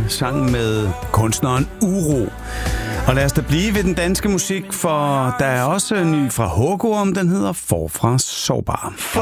sang med kunstneren Uro. Og lad os da blive ved den danske musik, for der er også ny fra Hågorm, den hedder Forfra Sårbar.